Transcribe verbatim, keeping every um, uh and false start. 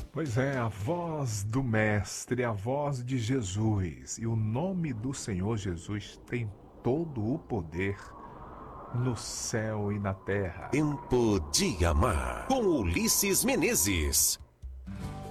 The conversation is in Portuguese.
Pois é, a voz do Mestre, a voz de Jesus. E o nome do Senhor Jesus tem todo o poder no céu e na terra. Tempo de Amar, com Ulisses Menezes.